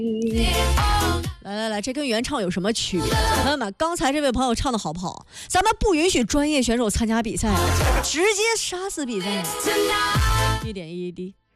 来，这跟原唱有什么区别？朋友们，刚才这位朋友唱的好不好？咱们不允许专业选手参加比赛，直接杀死比赛，1点1滴。